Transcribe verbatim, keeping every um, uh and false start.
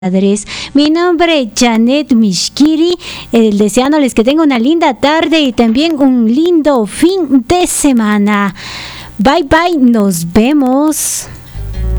Padres. Mi nombre es Janet Mishkiri, eh, deseándoles que tengan una linda tarde y también un lindo fin de semana. Bye bye, nos vemos.